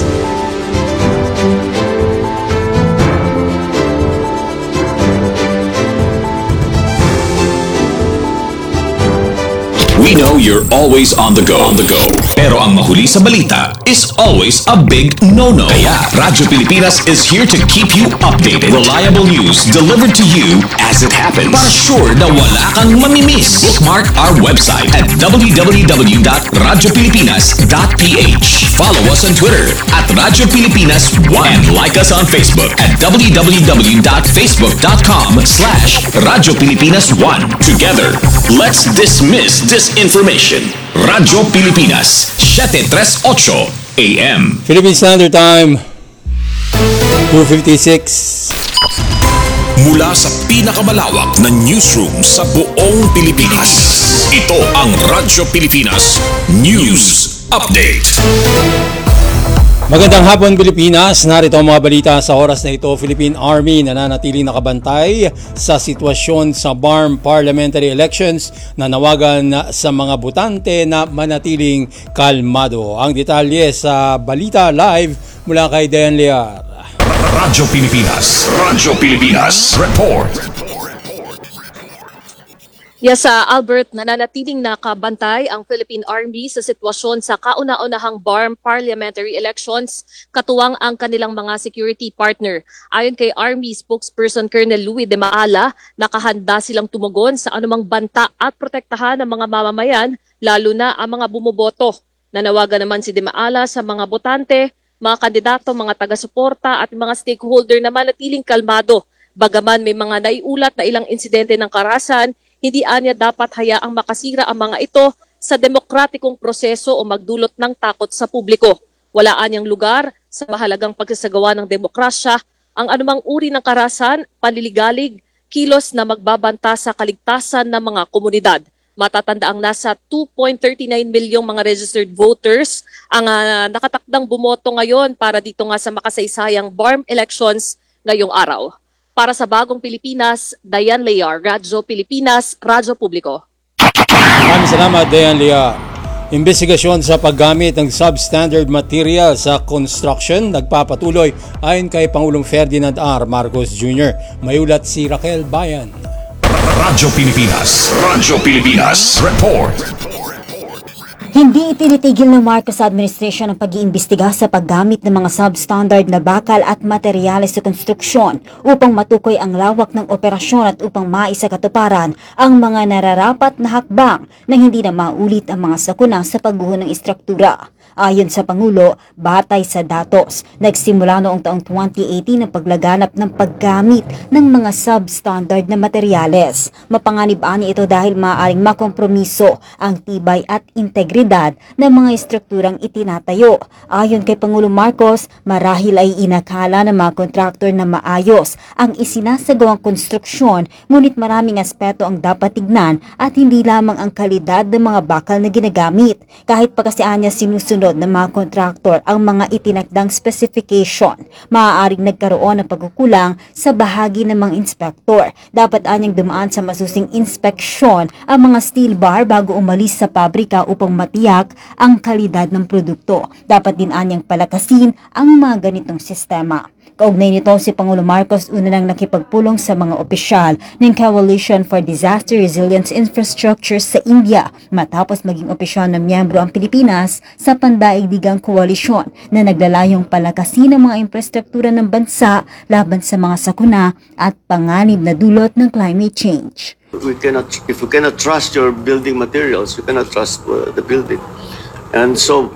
We know you're always on the go. Pero ang mahuli sa balita is always a big no-no. Kaya Radyo Pilipinas is here to keep you updated. Reliable news delivered to you as it happens. Para sure na wala kang mamimiss. Bookmark our website at www.radiopilipinas.ph. Follow us on Twitter at Radyo Pilipinas 1 and like us on Facebook at www.facebook.com/Radyo Pilipinas 1. Together, let's dismiss disinformation. Radyo Pilipinas, 7:38 AM. Philippine Standard Time, 2:56. Mula sa pinakamalawak na newsroom sa buong Pilipinas. Ito ang Radyo Pilipinas News Update. Magandang hapon Pilipinas, narito ang mga balita sa oras na ito. Philippine Army nananatiling nakabantay sa sitwasyon sa BARM parliamentary elections na nawagan sa mga botante na manatiling kalmado. Ang detalye sa balita live mula kay Dayan Lear. Radyo Pilipinas Report. Yes, Albert, nananatiling nakabantay ang Philippine Army sa sitwasyon sa kauna-unahang BARM parliamentary elections, katuwang ang kanilang mga security partner. Ayon kay Army spokesperson Colonel Louis de Maala, nakahanda silang tumugon sa anumang banta at protektahan ng mga mamamayan, lalo na ang mga bumoboto. Nanawagan naman si de Maala sa mga botante, mga kandidato, mga taga-suporta at mga stakeholder na manatiling kalmado. Bagaman may mga naiulat na ilang insidente ng karahasan, hindi anya dapat hayaang makasira ang mga ito sa demokratikong proseso o magdulot ng takot sa publiko. Wala anyang lugar sa mahalagang pagsasagawa ng demokrasya ang anumang uri ng karahasan, panliligalig, kilos na magbabanta sa kaligtasan ng mga komunidad. Matatanda ang nasa 2.39 milyong mga registered voters ang nakatakdang bumoto ngayon para dito nga sa makasaysayang BARM elections ngayong araw. Para sa Bagong Pilipinas, Dayan Lear, Radyo Pilipinas, Radyo Publiko. Maraming salamat, Dayan Lear. Investigasyon sa paggamit ng substandard material sa construction nagpapatuloy ayon kay Pangulong Ferdinand R. Marcos Jr. May ulat si Raquel Bayan. Radyo Pilipinas Report. Hindi itinitigil ng Marcos administration ang pag-iimbestiga sa paggamit ng mga substandard na bakal at materyales sa konstruksyon upang matukoy ang lawak ng operasyon at upang maisakatuparan ang mga nararapat na hakbang na hindi na maulit ang mga sakuna sa pagguho ng istruktura. Ayon sa Pangulo, batay sa datos, nagsimula noong taong 2018 ang paglaganap ng paggamit ng mga substandard na materyales. Mapanganib-ani ito dahil maaaring makompromiso ang tibay at integridad ng mga estrukturang itinatayo. Ayon kay Pangulo Marcos, marahil ay inakala ng mga kontraktor na maayos ang isinasagawang konstruksyon, ngunit maraming aspeto ang dapat tignan at hindi lamang ang kalidad ng mga bakal na ginagamit. Kahit pa kasi anya sinusunod ng mga kontraktor ang mga itinakdang specification, maaaring nagkaroon ng pagkukulang sa bahagi ng mga inspektor. Dapat anyang dumaan sa masusing inspeksyon ang mga steel bar bago umalis sa pabrika upang matiyak ang kalidad ng produkto. Dapat din anyang palakasin ang mga ganitong sistema. Kaugnay nito, si Pangulo Marcos una nang nakipagpulong sa mga opisyal ng Coalition for Disaster Resilience Infrastructure sa India matapos maging opisyal na miyembro ang Pilipinas sa pandaigdigang koalisyon na naglalayong palakasin ang mga infrastruktura ng bansa laban sa mga sakuna at panganib na dulot ng climate change. If we cannot trust your building materials, you cannot trust the building. And so,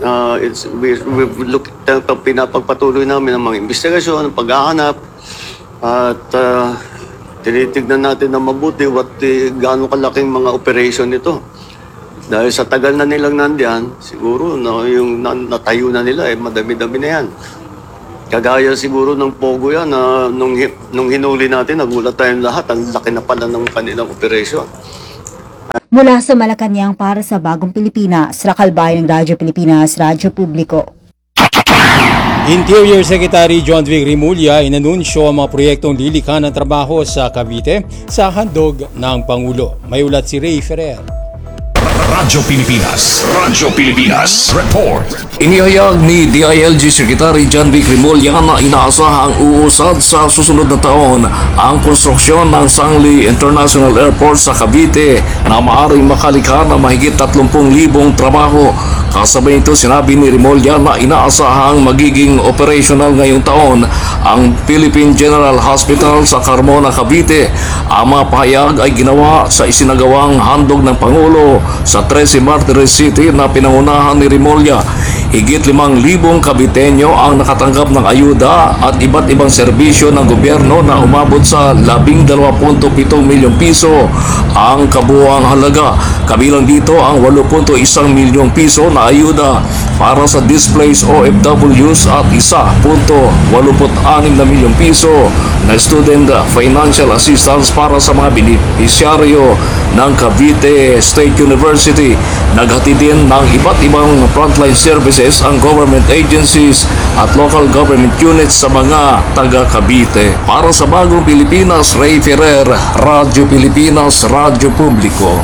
pinapagpatuloy namin ang mga investigasyon, ang paghahanap, at tinitignan natin na mabuti gaano kalaking mga operation nito. Dahil sa tagal na nilang nandiyan, siguro yung natayo na nila, madami-dami na yan. Kagaya siguro ng Pogo yan, nung hinuli natin, nagulat tayong lahat, ang laki na pala ng kanilang operation. Mula sa Malacanang para sa Bagong Pilipinas, Rakal Bayan ng Radyo Pilipinas, Radyo Publiko. Interior Secretary John Vic Rimulya inanunsyo ang mga proyektong lilikha ng trabaho sa Cavite sa handog ng Pangulo. May ulat si Ray Ferrer. Radyo Pilipinas Report. Inihayag ni DILG Secretary John Vic Rimulya na inaasahang uusad sa susunod na taon ang konstruksyon ng Sangli International Airport sa Cavite na maaaring makalikha ng mahigit 30,000 trabaho. Kasabay nito, sinabi ni Rimulya na inaasahang magiging operational ngayong taon ang Philippine General Hospital sa Carmona, Cavite. Ang mga pahayag ay ginawa sa isinagawang handog ng Pangulo sa 13 Martires City na pinangunahan ni Rimulya. Higit 5,000 Caviteño ang nakatanggap ng ayuda at iba't ibang serbisyo ng gobyerno na umabot sa 12.7 milyong piso ang kabuuang halaga. Kabilang dito ang 8.1 milyong piso na ayuda para sa displaced OFWs at 1.86 na milyong piso na student financial assistance para sa mga beneficiaryo ng Cavite State University. Naghati din ng iba't ibang frontline services ang government agencies at local government units sa mga taga Cavite. Para sa Bagong Pilipinas, Ray Ferrer, Radyo Pilipinas, Radyo Publiko.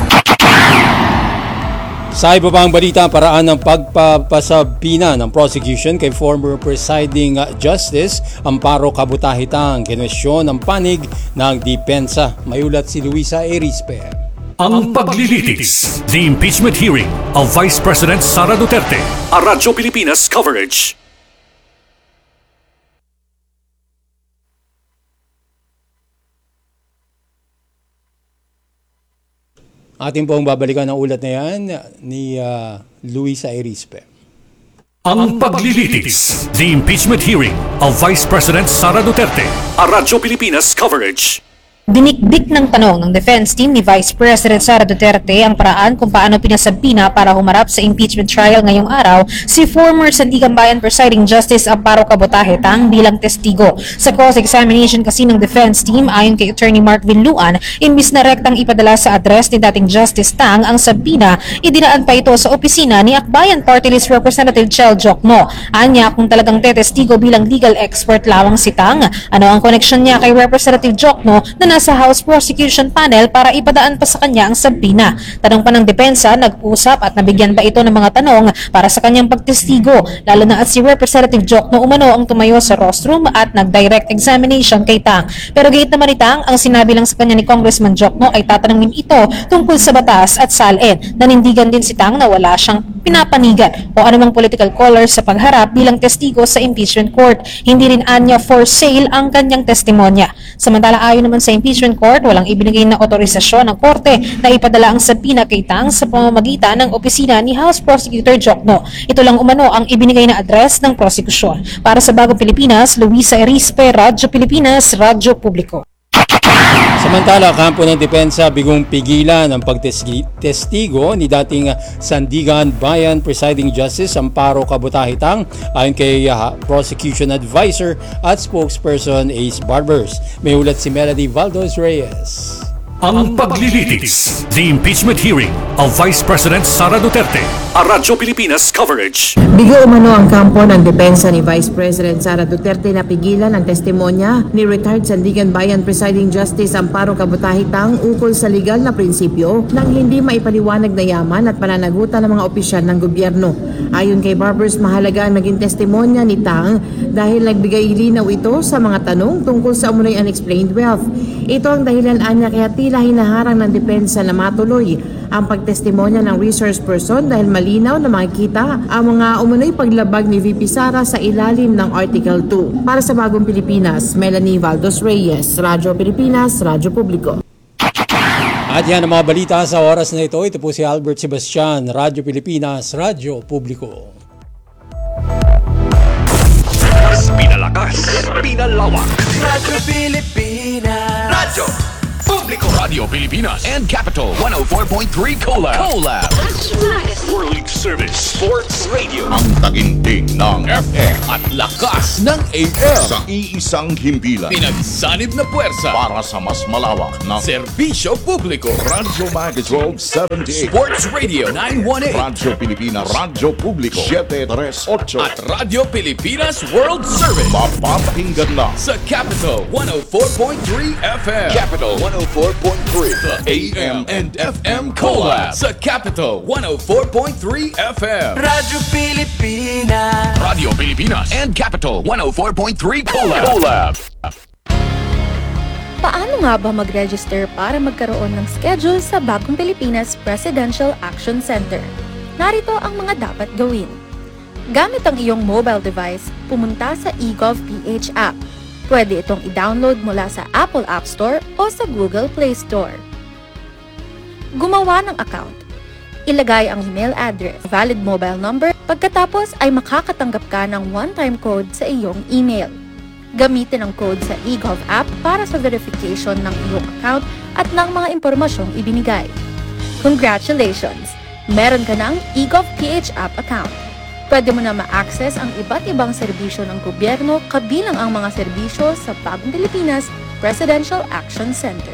Sa iba pang balita, paraan ng pagpapasabina ng prosecution kay former presiding justice Amparo Cabutahitang kinwestiyon ng panig ng depensa. May ulat si Luisa Erispe. Ang paglilitis, the impeachment hearing of Vice President Sara Duterte. A Radyo Pilipinas coverage. Ating pong babalikan ang ulat na yan ni Luisa Erispe. Ang paglilitis, the impeachment hearing of Vice President Sara Duterte. A Radyo Pilipinas coverage. Dinikdik ng tanong ng defense team ni Vice President Sara Duterte ang paraan kung paano pinasabina para humarap sa impeachment trial ngayong araw si former Sandigan Bayan Presiding Justice Amparo Cabutahitang bilang testigo. Sa cross-examination kasi ng defense team, ayon kay Attorney Mark Vinluan, imbis na rektang ipadala sa address ni dating Justice Tang ang sabina, idinaan pa ito sa opisina ni Akbayan Party List Representative Chel Jokno. Anya, kung talagang tetestigo bilang legal expert lamang si Tang, ano ang connection niya kay Representative Jokno na nasa House Prosecution Panel para ipadaan pa sa kanya ang sabina. Tanong pa ng depensa, nag-usap at nabigyan ba ito ng mga tanong para sa kanyang pagtestigo, lalo na at si Representative Jokno umano ang tumayo sa rostrum at nag-direct examination kay Tang. Pero gate naman ni Tang, ang sinabi lang sa kanya ni Congressman Jokno ay tatanungin ito tungkol sa batas at salin. Nanindigan din si Tang na wala siyang pinapanigan o anumang political color sa pagharap bilang testigo sa impeachment court. Hindi rin anya for sale ang kanyang testimonya. Samantala ayon naman sa impeachment court, walang ibinigay na otorisasyon ng korte na ipadala ang subpoena kay Tang sa pamamagitan ng opisina ni House Prosecutor Jokno. Ito lang umano ang ibinigay na address ng prosekusyon. Para sa Bagong Pilipinas, Luisa Erispe, Radyo Pilipinas, Radyo Publiko. Samantala, kampo ng depensa bigong pigilan ang pagtestigo ni dating Sandigan Bayan Presiding Justice Amparo Cabutahitang ayon kay Prosecution Advisor at Spokesperson Ace Barbers. May ulat si Melody Valdos Reyes. Ang paglilitis, the impeachment hearing of Vice President Sara Duterte. A Radyo Pilipinas coverage. Bigo umano ang kampo ng depensa ni Vice President Sara Duterte na pigilan ang testimonya ni retired Sandigan Bayan Presiding Justice Amparo Cabutahitang ukol sa legal na prinsipyo ng hindi maipaliwanag na yaman at pananagutan ng mga opisyal ng gobyerno. Ayon kay Barbers, mahalaga ang naging testimonya ni Tang dahil nagbigay linaw ito sa mga tanong tungkol sa umunoy unexplained wealth. Ito ang dahilan anya kaya tila hinaharang ng depensa na matuloy ang pagtestimonya ng resource person dahil malinaw na makikita ang mga umunoy paglabag ni VP Sara sa ilalim ng Article 2. Para sa Bagong Pilipinas, Melanie Valdos Reyes, Radyo Pilipinas, Radyo Publiko. At yan ang mga balita sa oras na ito. Ito po si Albert Sebastian, Radyo Pilipinas, Radyo Publiko. Pinalakas, pinalawak. Radyo Pilipinas. Radyo Publiko. Radio Pilipinas and Capital 104.3 Collab. That's right. World Service Sports Radio. Ang taginting ng FM at lakas ng AM. Sa iisang himpilan. Pinagsanib na puwersa para sa mas malawak na serbisyo publiko. Radyo Magazine 1270. Sports Radio 918. Radyo Pilipinas. Radyo Publiko 738. At Radyo Pilipinas World Service. Mapapakinggan na sa Capital 104.3 FM. Capital 104.3. The AM and FM Collab sa Capital 104.3 FM. Radyo Pilipinas. Radio Pilipinas and Capital 104.3 Collab. Paano nga ba mag-register para magkaroon ng schedule sa Bagong Pilipinas Presidential Action Center? Narito ang mga dapat gawin. Gamit ang iyong mobile device, pumunta sa eGovPH app. Pwede itong i-download mula sa Apple App Store o sa Google Play Store. Gumawa ng account. Ilagay ang email address, valid mobile number, pagkatapos ay makakatanggap ka ng one-time code sa iyong email. Gamitin ang code sa eGov app para sa verification ng iyong account at ng mga impormasyong ibinigay. Congratulations! Meron ka ng eGovPH app account. Pwede mo na ma-access ang iba't ibang serbisyo ng gobyerno kabilang ang mga serbisyo sa Bagong Pilipinas Presidential Action Center.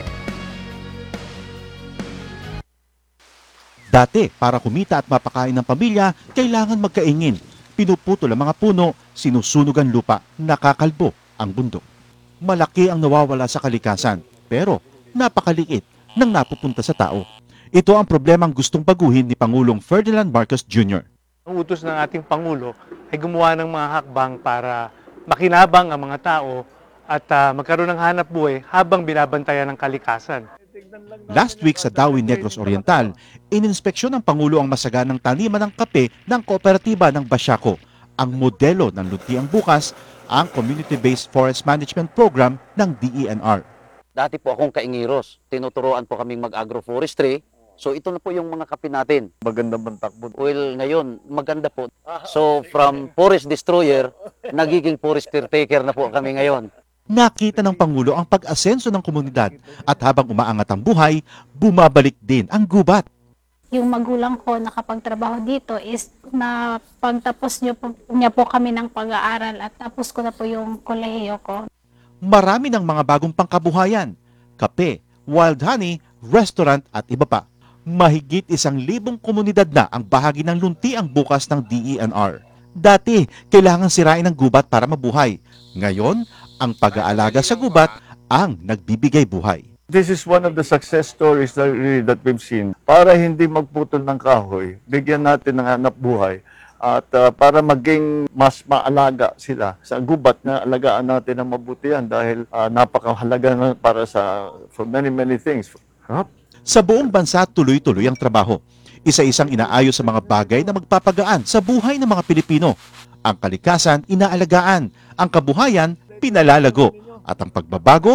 Dati, para kumita at mapakain ng pamilya, kailangan magkaingin. Pinuputol ang mga puno, sinusunog ang lupa, nakakalbo ang bundok. Malaki ang nawawala sa kalikasan, pero napakaliit ng napupunta sa tao. Ito ang problemang gustong baguhin ni Pangulong Ferdinand Marcos Jr. Ang utos ng ating Pangulo ay gumawa ng mga hakbang para makinabang ang mga tao at magkaroon ng hanap buhay habang binabantayan ng kalikasan. Last week sa Dawi Negros Oriental, ininspeksyon ng Pangulo ang masaganang taniman ng kape ng kooperatiba ng Basyaco. Ang modelo ng Luntiang Bukas, ang Community-Based Forest Management Program ng DENR. Dati po akong kaingiros, tinuturoan po kaming mag-agroforestry. So ito na po yung mga kape natin. Maganda bang takbo? Well, ngayon, maganda po. So from forest destroyer, nagiging forest caretaker na po kami ngayon. Nakita ng Pangulo ang pag-asenso ng komunidad at habang umaangat ang buhay, bumabalik din ang gubat. Yung magulang ko nakapagtrabaho dito is na pagtapos niya po kami ng pag-aaral at tapos ko na po yung kolehiyo ko. Marami ng mga bagong pangkabuhayan, kape, wild honey, restaurant at iba pa. Mahigit 1,000 komunidad na ang bahagi ng Luntiang Bukas ng DENR. Dati, kailangan sirain ang gubat para mabuhay. Ngayon, ang pag-aalaga sa gubat ang nagbibigay buhay. This is one of the success stories that we've seen. Para hindi magputol ng kahoy, bigyan natin ng hanap buhay at para maging mas maalaga sila sa gubat na alagaan natin ng mabuti yan dahil napakahalaga na para for many things. Sa buong bansa, tuloy-tuloy ang trabaho. Isa-isang inaayos sa mga bagay na magpapagaan sa buhay ng mga Pilipino. Ang kalikasan, inaalagaan. Ang kabuhayan, pinalalago. At ang pagbabago,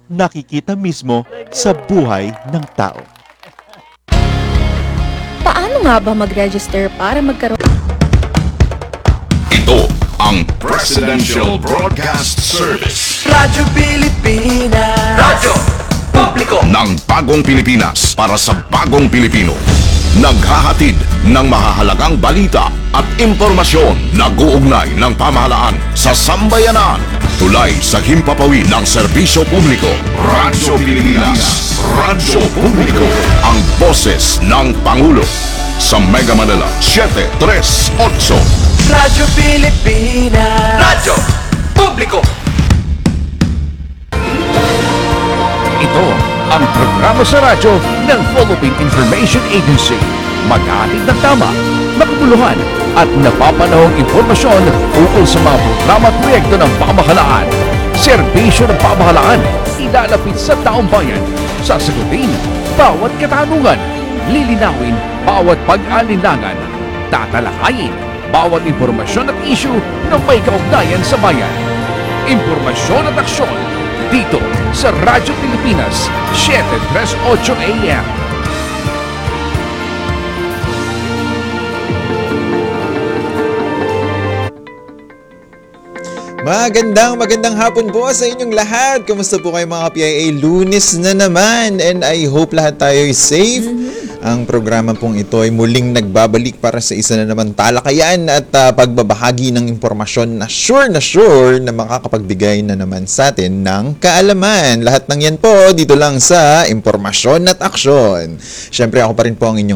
nakikita mismo sa buhay ng tao. Paano nga ba mag-register para magkaroon? Ito ang Presidential Broadcast Service Radyo Pilipinas. Radyo Publiko ng Bagong Pilipinas para sa Bagong Pilipino. Naghahatid ng mahahalagang balita at impormasyon na guugnay ng pamahalaan sa sambayanan. Tulay sa himpapawid ng serbisyo publiko. Radyo Pilipinas. Radyo Publiko. Ang boses ng Pangulo. Sa Mega Manila, 738. Radyo Pilipinas. Radyo Publiko. Ito ang programa sa radyo ng Philippine Information Agency. Maghahatid ng tama, makabuluhan at napapanahong impormasyon ukol sa mga programa at proyekto ng pamahalaan. Serbisyo ng pamahalaan, ilalapit sa taong bayan. Sasagutin bawat katanungan, lilinawin bawat pag-alinlangan, tatalakayin bawat impormasyon at issue na may kaugnayan sa bayan. Impormasyon at aksyon dito sa Radyo Pilipinas, 738 AM. Magandang hapon po sa inyong lahat. Kumusta po kayo mga PIA? Lunes na naman and I hope lahat tayo ay safe. Ang programa pong ito ay muling nagbabalik para sa isa na naman talakayan at pagbabahagi ng impormasyon na sure na makakapagbigay na naman sa atin ng kaalaman. Lahat ng yan po dito lang sa Impormasyon at Aksyon. Siyempre ako pa rin po ang inyong